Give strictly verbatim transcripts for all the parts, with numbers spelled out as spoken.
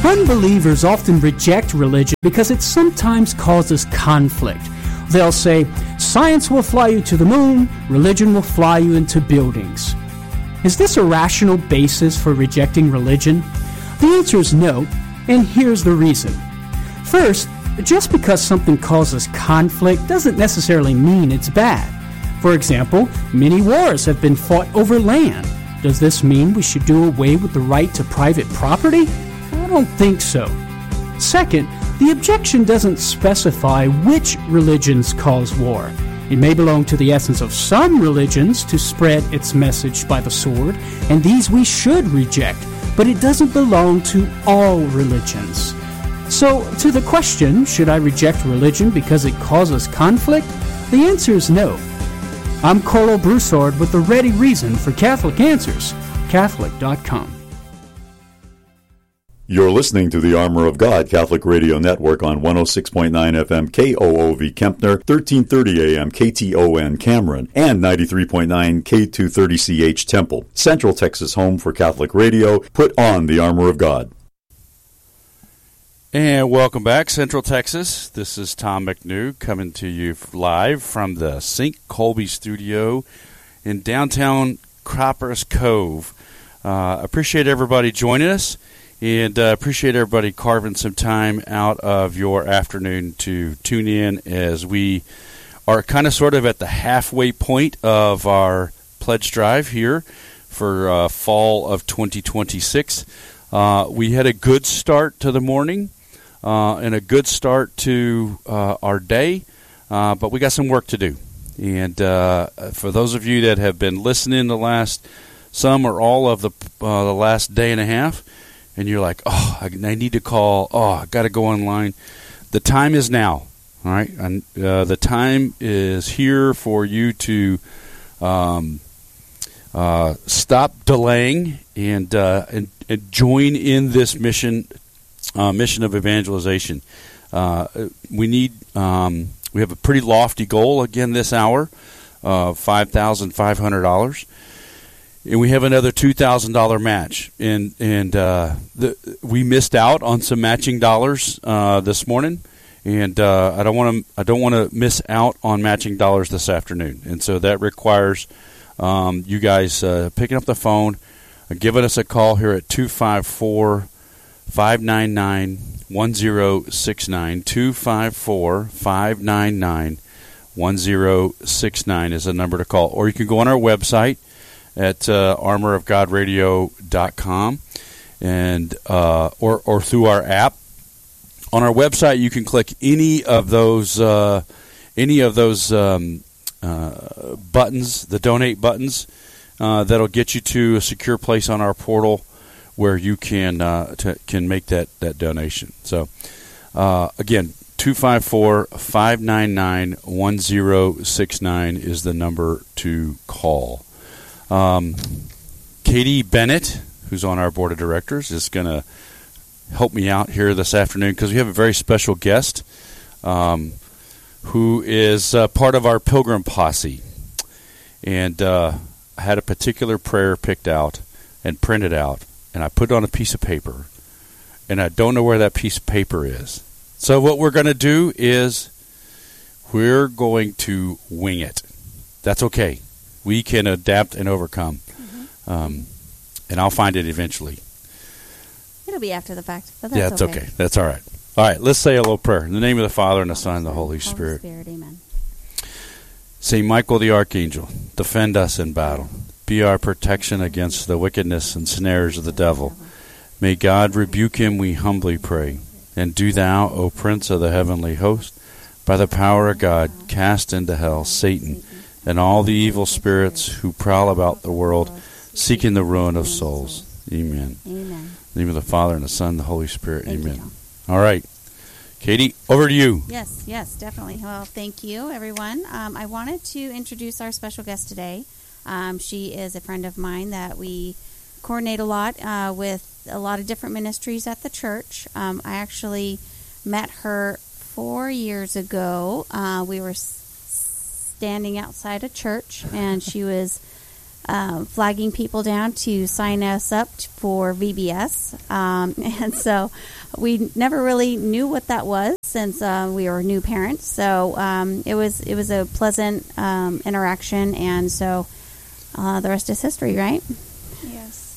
Unbelievers often reject religion because it sometimes causes conflict. They'll say, science will fly you to the moon, religion will fly you into buildings. Is this a rational basis for rejecting religion? The answer is no, and here's the reason. First, just because something causes conflict doesn't necessarily mean it's bad. For example, many wars have been fought over land. Does this mean we should do away with the right to private property? I don't think so. Second, the objection doesn't specify which religions cause war. It may belong to the essence of some religions to spread its message by the sword, and these we should reject, but it doesn't belong to all religions. So, to the question, should I reject religion because it causes conflict? The answer is no. I'm Carlo Broussard with the ready reason for Catholic Answers, Catholic dot com. You're listening to the Armor of God Catholic Radio Network on one oh six point nine F M K O O V Kempner, thirteen thirty A M K T O N Cameron, and ninety-three point nine K two thirty C H Temple. Central Texas home for Catholic radio. Put on the Armor of God. And welcome back, Central Texas. This is Tom McNew coming to you live from the Saint Colby studio in downtown Croppers Cove. Uh, appreciate everybody joining us, and uh, appreciate everybody carving some time out of your afternoon to tune in as we are kind of sort of at the halfway point of our pledge drive here for uh, fall of twenty twenty-six. Uh, we had a good start to the morning. Uh, and a good start to uh, our day, uh, but we got some work to do. And uh, for those of you that have been listening the last, some or all of the uh, the last day and a half, and you're like, oh, I, I need to call, oh, I got to go online. The time is now, all right? And uh, the time is here for you to um, uh, stop delaying and, uh, and and join in this mission. Uh, mission of evangelization. Uh, we need. Um, we have a pretty lofty goal again this hour, uh, five thousand five hundred dollars, and we have another two thousand dollar match. And and uh, the, we missed out on some matching dollars uh, this morning, and uh, I don't want to. I don't want to miss out on matching dollars this afternoon. And so that requires um, you guys uh, picking up the phone, uh, giving us a call here at two five four. five nine nine, one zero six nine. two five four, five nine nine, one zero six nine is the number to call. Or you can go on our website at uh, armor of god radio dot com and uh, or, or through our app. On our website, you can click any of those uh, any of those um, uh, buttons, the donate buttons, uh, that'll get you to a secure place on our portal where you can uh, t- can make that, that donation. So, uh, again, two five four, five nine nine, one zero six nine is the number to call. Um, Katie Bennett, who's on our board of directors, is going to help me out here this afternoon because we have a very special guest um, who is uh, part of our Pilgrim Posse. And uh, I had a particular prayer picked out and printed out, and I put it on a piece of paper, and I don't know where that piece of paper is. So what we're going to do is we're going to wing it. That's okay. We can adapt and overcome. Mm-hmm. Um, and I'll find it eventually. It'll be after the fact, but that's yeah, it's okay. okay. That's all right. All right, let's say a little prayer. In the name of the Father, and the Son, and the Holy Spirit. Holy Spirit, amen. Saint Michael the Archangel, defend us in battle. Be our protection against the wickedness and snares of the devil. May God rebuke him, we humbly pray. And do thou, O Prince of the heavenly host, by the power of God, cast into hell Satan and all the evil spirits who prowl about the world, seeking the ruin of souls. Amen. Amen. In the name of the Father, and the Son, and the Holy Spirit. Thank Amen. you. All right. Katie, over to you. Yes, yes, definitely. Well, thank you, everyone. Um, I wanted to introduce our special guest today. Um, she is a friend of mine that we coordinate a lot uh, with a lot of different ministries at the church. Um, I actually met her four years ago. Uh, we were s- standing outside a church, and she was um, flagging people down to sign us up for V B S. Um, and so we never really knew what that was since uh, we were new parents. So um, it was it was a pleasant um, interaction, and so uh, the rest is history, right? Yes.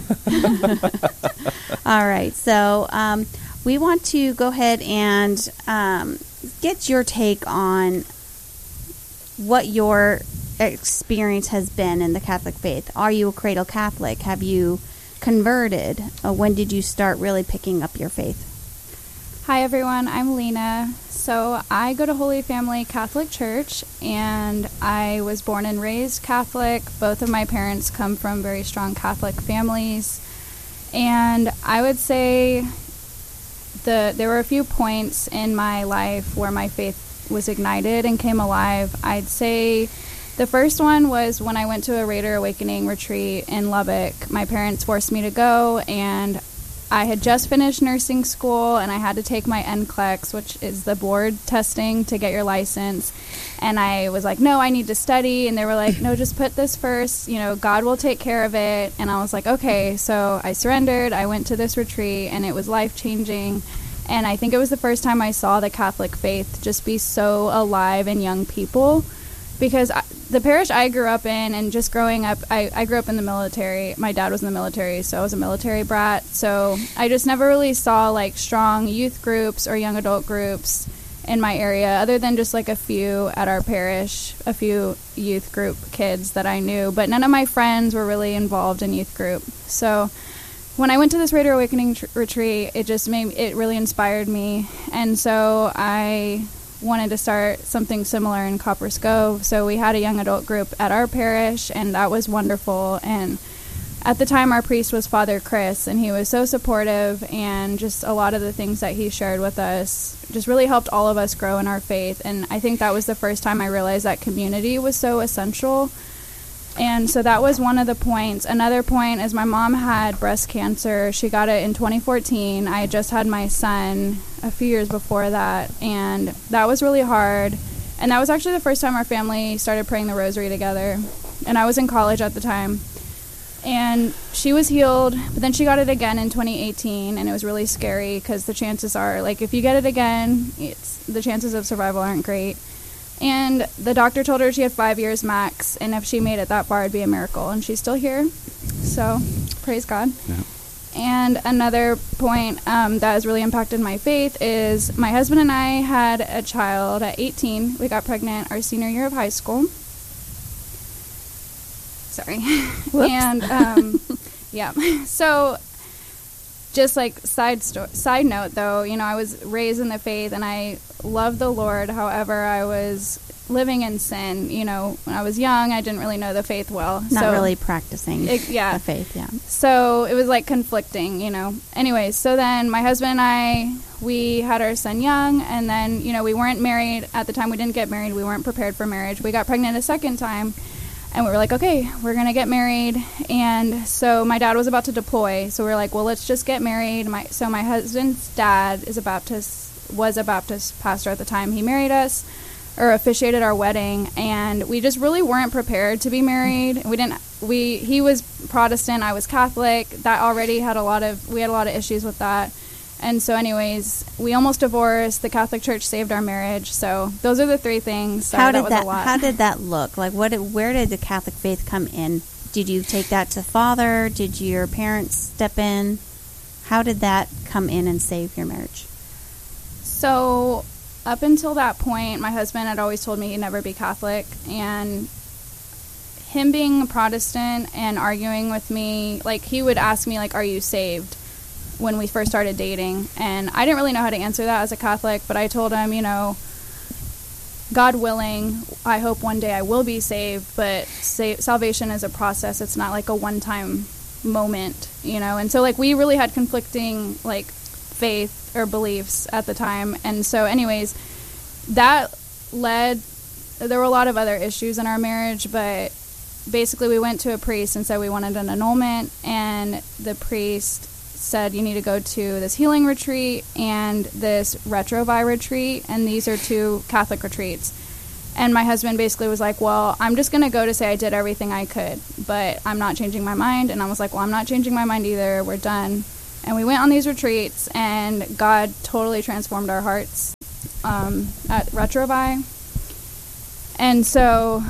All right. So um, we want to go ahead and um, get your take on what your experience has been in the Catholic faith. Are you a cradle Catholic? Have you converted? Uh, when did you start really picking up your faith? Hi, everyone. I'm Lena. So I go to Holy Family Catholic Church, and I was born and raised Catholic. Both of my parents come from very strong Catholic families. And I would say the there were a few points in my life where my faith was ignited and came alive. I'd say the first one was when I went to a Raider Awakening retreat in Lubbock. My parents forced me to go, and I had just finished nursing school, and I had to take my N C L E X, which is the board testing to get your license. And I was like, no, I need to study. And they were like, no, just put this first. You know, God will take care of it. And I was like, okay. So I surrendered. I went to this retreat, and it was life-changing. And I think it was the first time I saw the Catholic faith just be so alive in young people. Because I, the parish I grew up in, and just growing up, I, I grew up in the military. My dad was in the military, so I was a military brat. So I just never really saw, like, strong youth groups or young adult groups in my area, other than just, like, a few at our parish, a few youth group kids that I knew. But none of my friends were really involved in youth group. So when I went to this Raider Awakening tr- retreat, it just made, it really inspired me. And so I wanted to start something similar in Copperas Cove. So we had a young adult group at our parish, and that was wonderful. And at the time, our priest was Father Chris, and he was so supportive, and just a lot of the things that he shared with us just really helped all of us grow in our faith. And I think that was the first time I realized that community was so essential. And so that was one of the points. Another point is my mom had breast cancer. She got it in twenty fourteen. I had just had my son a few years before that, and that was really hard. And that was actually the first time our family started praying the rosary together. And I was in college at the time. And she was healed, but then she got it again in twenty eighteen, and it was really scary because the chances are, like, if you get it again, it's the chances of survival aren't great. And the doctor told her she had five years max, and if she made it that far, it'd be a miracle. And she's still here, so praise God. Yeah. And another point um, that has really impacted my faith is my husband and I had a child at eighteen. We got pregnant our senior year of high school. Sorry. And, um, yeah. So just like side sto- side note, though, you know, I was raised in the faith, and I love the Lord. However, I was living in sin. You know, when I was young, I didn't really know the faith well. Not so really practicing it, yeah. the faith, yeah. So it was like conflicting, you know. Anyways, so then my husband and I, we had our son young, and then, you know, we weren't married. At the time we didn't get married. We weren't prepared for marriage. We got pregnant a second time. And we were like, okay, we're going to get married. And so my dad was about to deploy. So we were like, well, let's just get married. My, so my husband's dad is a Baptist, was a Baptist pastor at the time. He married us, or officiated our wedding. And we just really weren't prepared to be married. We didn't, we, he was Protestant, I was Catholic. That already had a lot of, we had a lot of issues with that. And so anyways, we almost divorced. The Catholic Church saved our marriage. So those are the three things. Sorry, how did that was that, a lot. How did that look? Like, what? Did, where did the Catholic faith come in? Did you take that to Father? Did your parents step in? How did that come in and save your marriage? So up until that point, my husband had always told me he'd never be Catholic. And him being a Protestant and arguing with me, like, he would ask me, like, are you saved? When we first started dating, and I didn't really know how to answer that as a Catholic, but I told him, you know, God willing, I hope one day I will be saved, but sa- salvation is a process. It's not like a one-time moment, you know. And so, like, we really had conflicting, like, faith or beliefs at the time. And so anyways, that led, there were a lot of other issues in our marriage, but basically we went to a priest and said we wanted an annulment, and the priest said you need to go to this healing retreat and this Retrovi retreat, and these are two Catholic retreats. And my husband basically was like, well, I'm just going to go to say I did everything I could, but I'm not changing my mind. And I was like, well, I'm not changing my mind either. We're done. And we went on these retreats, and God totally transformed our hearts um, at Retrovi. And so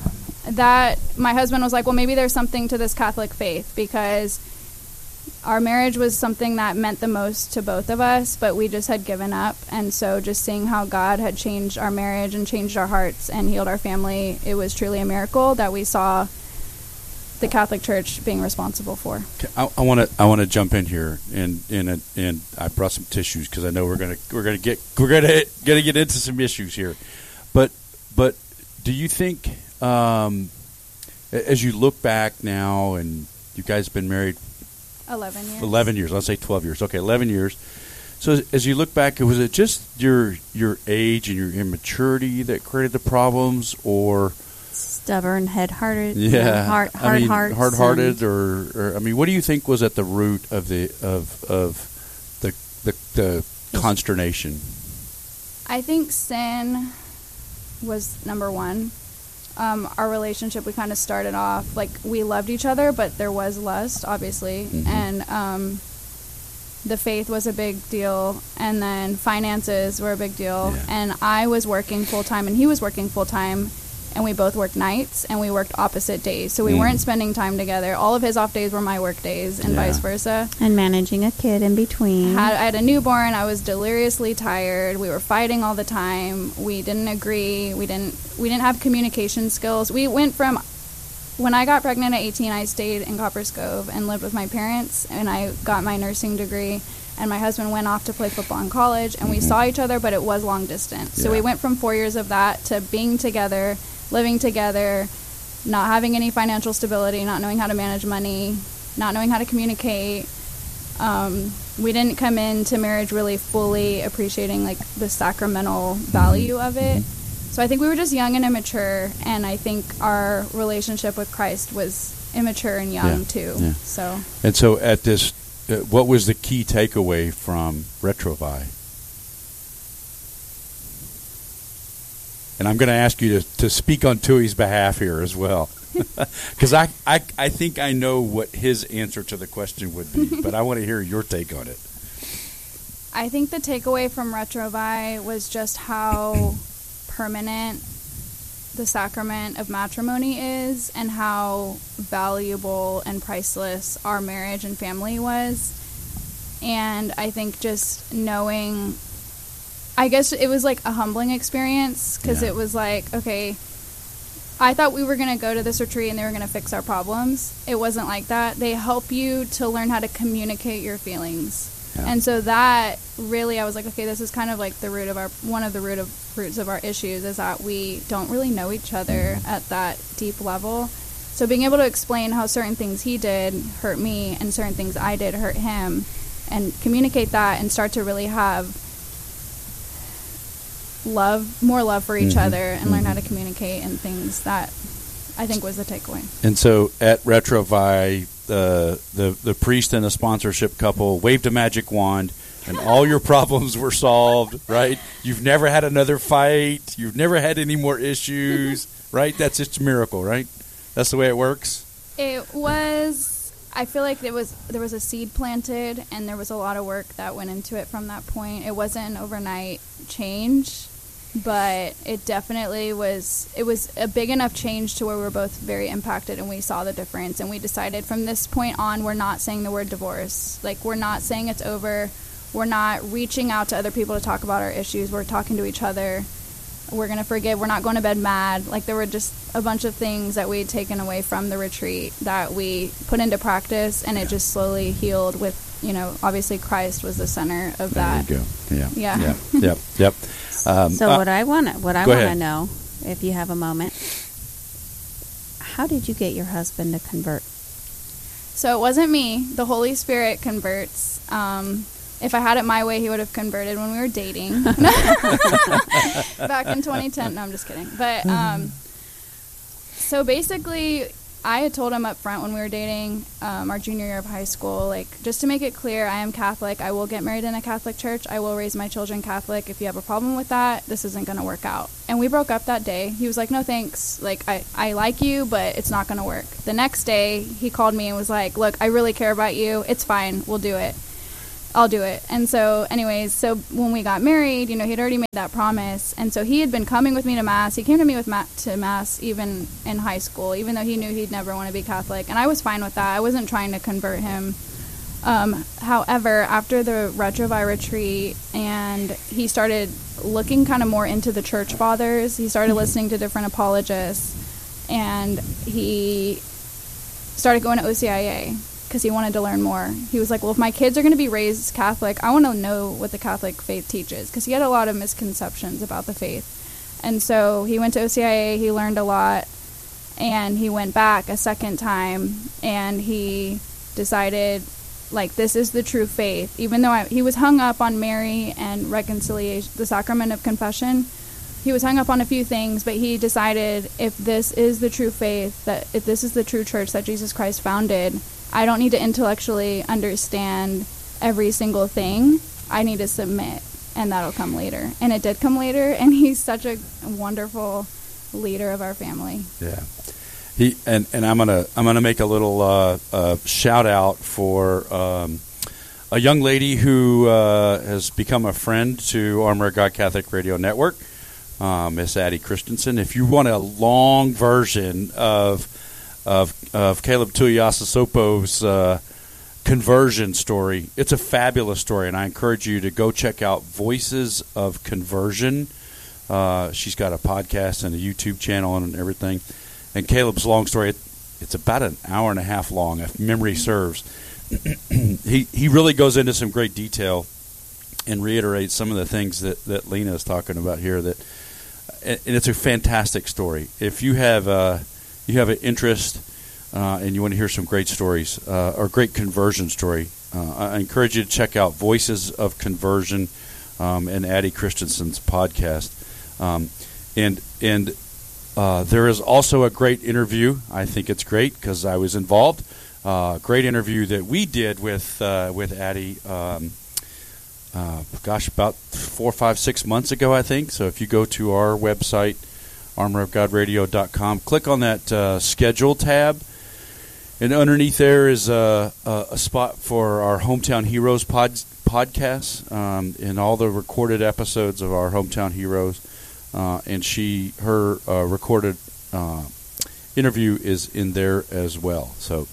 that my husband was like, well, maybe there's something to this Catholic faith, because our marriage was something that meant the most to both of us, but we just had given up. And so just seeing how God had changed our marriage and changed our hearts and healed our family, it was truly a miracle that we saw the Catholic Church being responsible for. I want to I want to jump in here, and and and I brought some tissues because I know we're gonna we're gonna get we're gonna gonna get into some issues here, but but do you think um, as you look back now, and you guys have been married eleven years. eleven years. Let's say twelve years. Okay, eleven years. So as, as you look back, was it just your your age and your immaturity that created the problems, or stubborn, head-hearted, yeah, you know, hard, hard I mean, hearts, hard-hearted, or, or I mean, what do you think was at the root of the of of the the, the consternation? I think sin was number one. Um, our relationship, we kind of started off like we loved each other, but there was lust, obviously, mm-hmm. and um, the faith was a big deal, and then finances were a big deal. Yeah. And I was working full time, and he was working full time, and we both worked nights, and we worked opposite days, so we mm. weren't spending time together. All of his off days were my work days, and yeah. vice versa. And managing a kid in between. Had, I had a newborn. I was deliriously tired. We were fighting all the time. We didn't agree. We didn't. We didn't have communication skills. We went from when I got pregnant at eighteen. I stayed in Copperas Cove and lived with my parents, and I got my nursing degree. And my husband went off to play football in college, and mm-hmm. we saw each other, but it was long distance. Yeah. So we went from four years of that to being together, living together, not having any financial stability, not knowing how to manage money, not knowing how to communicate. Um, we didn't come into marriage really fully appreciating like the sacramental value of it. So I think we were just young and immature, and I think our relationship with Christ was immature and young yeah. too. Yeah. So and so at this, uh, what was the key takeaway from Retrovi? And I'm going to ask you to, to speak on Tui's behalf here as well, because I, I I think I know what his answer to the question would be, but I want to hear your take on it. I think the takeaway from Retrovi was just how permanent the sacrament of matrimony is, and how valuable and priceless our marriage and family was. And I think just knowing, I guess it was like a humbling experience, because yeah. it was like, okay, I thought we were going to go to this retreat and they were going to fix our problems. It wasn't like that. They help you to learn how to communicate your feelings. Yeah. And so that really, I was like, okay, this is kind of like the root of our, one of the root of roots of our issues is that we don't really know each other mm-hmm. at that deep level. So being able to explain how certain things he did hurt me and certain things I did hurt him, and communicate that and start to really have love, more love for each mm-hmm. other, and mm-hmm. learn how to communicate and things, that I think was the takeaway. And so at Retrovi, uh, the the priest and the sponsorship couple waved a magic wand, and all your problems were solved, right? You've never had another fight. You've never had any more issues, right? That's just a miracle, right? That's the way it works? It was... I feel like there was there was a seed planted, and there was a lot of work that went into it from that point. It wasn't an overnight change, but it definitely was. It was a big enough change to where we were both very impacted, and we saw the difference. And we decided from this point on, we're not saying the word divorce. Like, we're not saying it's over. We're not reaching out to other people to talk about our issues. We're talking to each other. We're going to forgive. We're not going to bed mad. Like, there were just a bunch of things that we had taken away from the retreat that we put into practice, and it just slowly healed with, you know, obviously Christ was the center of that. There you go. Yeah. Yeah. Yep. Yep. Yep. Um, so uh, what I want to what I want to know, if you have a moment, how did you get your husband to convert? So it wasn't me. The Holy Spirit converts. Um, If I had it my way, he would have converted when we were dating. Back in twenty ten. No, I'm just kidding. But, um, so basically, I had told him up front when we were dating, um, our junior year of high school, like, just to make it clear, I am Catholic. I will get married in a Catholic church. I will raise my children Catholic. If you have a problem with that, this isn't going to work out. And we broke up that day. He was like, no, thanks. Like, I, I like you, but it's not going to work. The next day, he called me and was like, look, I really care about you. It's fine. We'll do it. I'll do it. And so anyways, so when we got married, you know, he'd already made that promise. And so he had been coming with me to Mass. He came to me with ma- to Mass even in high school, even though he knew he'd never want to be Catholic. And I was fine with that. I wasn't trying to convert him. Um, however, after the Retrovai retreat and he started looking kind of more into the church fathers, he started listening to different apologists, and he started going to O C I A. Because he wanted to learn more. He was like, well, if my kids are going to be raised Catholic, I want to know what the Catholic faith teaches. Because he had a lot of misconceptions about the faith. And so he went to O C I A, he learned a lot, and he went back a second time, and he decided, like, this is the true faith. Even though I, he was hung up on Mary and reconciliation, the sacrament of confession, he was hung up on a few things, but he decided, if this is the true faith, that if this is the true church that Jesus Christ founded, I don't need to intellectually understand every single thing. I need to submit, and that'll come later. And it did come later, and he's such a wonderful leader of our family. Yeah, he and, and I'm gonna I'm gonna make a little uh, uh, shout out for um, a young lady who uh, has become a friend to Armor of God Catholic Radio Network, uh, Miss Addie Christensen. If you want a long version of Of, of Caleb Tuiasosopo's uh, conversion story. It's a fabulous story, and I encourage you to go check out Voices of Conversion. Uh, she's got a podcast and a YouTube channel and everything. And Caleb's long story, it, it's about an hour and a half long, if memory serves. he he really goes into some great detail and reiterates some of the things that, that Lena is talking about here. That, and it's a fantastic story. If you have uh, you have an interest uh, and you want to hear some great stories uh, or great conversion story, uh, I encourage you to check out Voices of Conversion um, and Addie Christensen's podcast. Um, and and uh, there is also a great interview. I think it's great because I was involved. Uh, great interview that we did with uh, with Addie. Um, uh, gosh, about four, five, six months ago, I think. So if you go to our website, armor of god radio dot com, click on that uh, schedule tab, and underneath there is a, a, a spot for our Hometown Heroes pod, podcast um, and all the recorded episodes of our Hometown Heroes. Uh, and she, her uh, recorded uh, interview is in there as well. So,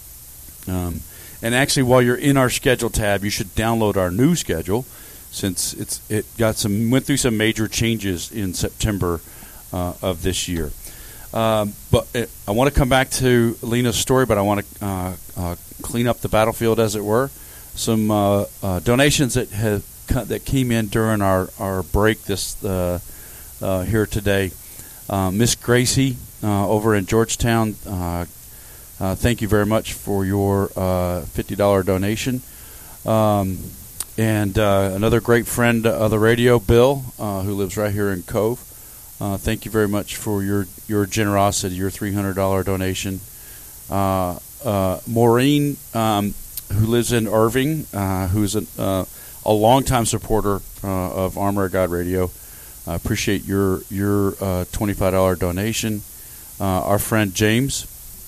um, and actually, while you're in our schedule tab, you should download our new schedule, since it's it got some went through some major changes in September uh, of this year. Um, but it, I want to come back to Lena's story, but I want to uh, uh, clean up the battlefield, as it were. Some uh, uh, donations that have that came in during our our break this. Uh, Uh, here today. Uh, Miss Gracie uh, over in Georgetown, uh, uh, thank you very much for your uh, fifty dollars donation. Um, and uh, another great friend of the radio, Bill, uh, who lives right here in Cove. Uh, thank you very much for your, your generosity, your three hundred dollars donation. Uh, uh, Maureen, um, who lives in Irving, uh, who's a, uh, a longtime supporter uh, of Armor of God Radio. I appreciate your your uh, twenty-five dollars donation. Uh, our friend James,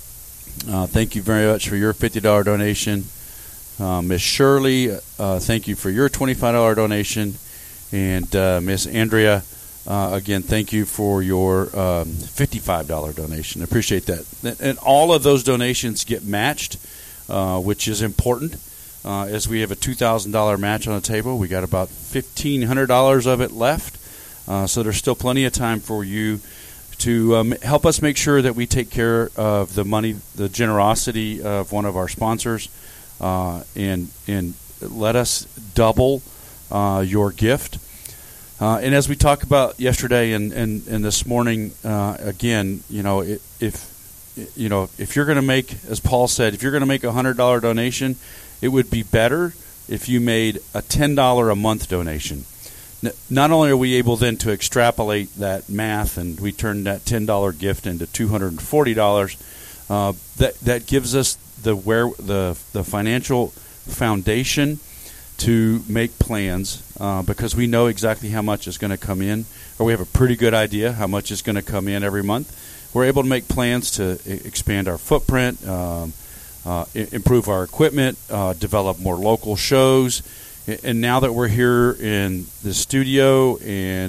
uh, thank you very much for your fifty dollars donation. Uh, Miss Shirley, uh, thank you for your twenty-five dollars donation. And uh, Miss Andrea, uh, again, thank you for your um, fifty-five dollars donation. I appreciate that. And all of those donations get matched, uh, which is important. Uh, as we have a two thousand dollars match on the table, we got about fifteen hundred dollars of it left. Uh, so there's still plenty of time for you to um, help us make sure that we take care of the money, the generosity of one of our sponsors, uh, and and let us double uh, your gift. Uh, and as we talked about yesterday and, and, and this morning, uh, again, you know, if, if you know if you're going to make, as Paul said, if you're going to make a one hundred dollars donation, it would be better if you made a ten dollars a month donation. Not only are we able then to extrapolate that math, and we turn that ten dollars gift into two hundred forty dollars, Uh, that that gives us the where the the financial foundation to make plans uh, because we know exactly how much is going to come in, or we have a pretty good idea how much is going to come in every month. We're able to make plans to I- expand our footprint, um, uh, I- improve our equipment, uh, develop more local shows. And now that we're here in the studio and